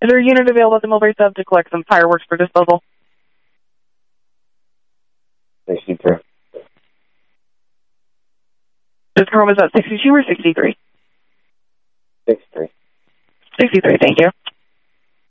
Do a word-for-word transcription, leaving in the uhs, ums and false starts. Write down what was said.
Is there a unit available at the Millbrae sub to collect some fireworks for disposal? sixty-three. Just confirm, is that sixty-two or sixty-three? sixty-three. sixty-three, thank you.